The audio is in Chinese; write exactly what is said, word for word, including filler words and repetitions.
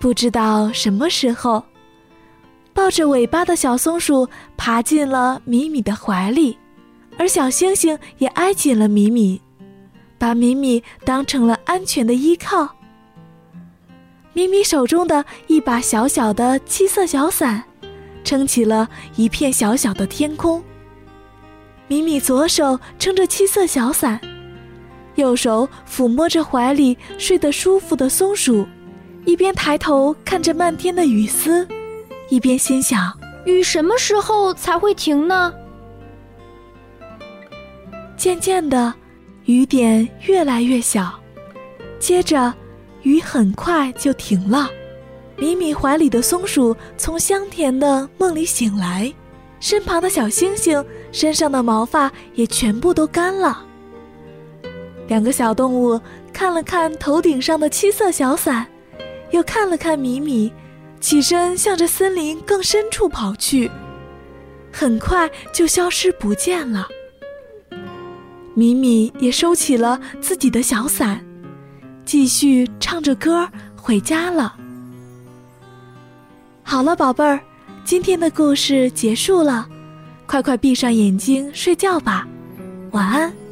不知道什么时候，抱着尾巴的小松鼠爬进了米米的怀里，而小星星也挨紧了米米，把米米当成了安全的依靠。米米手中的一把小小的七色小伞撑起了一片小小的天空。米米左手撑着七色小伞，右手抚摸着怀里睡得舒服的松鼠，一边抬头看着漫天的雨丝，一边心想， 雨什么时候才会停呢？ 渐渐的，雨点越来越小，接着雨很快就停了。米米怀里的松鼠从香甜的梦里醒来，身旁的小星星身上的毛发也全部都干了。两个小动物看了看头顶上的七色小伞，又看了看米米，起身向着森林更深处跑去，很快就消失不见了。米米也收起了自己的小伞，继续唱着歌回家了。好了，宝贝儿，今天的故事结束了，快快闭上眼睛睡觉吧，晚安。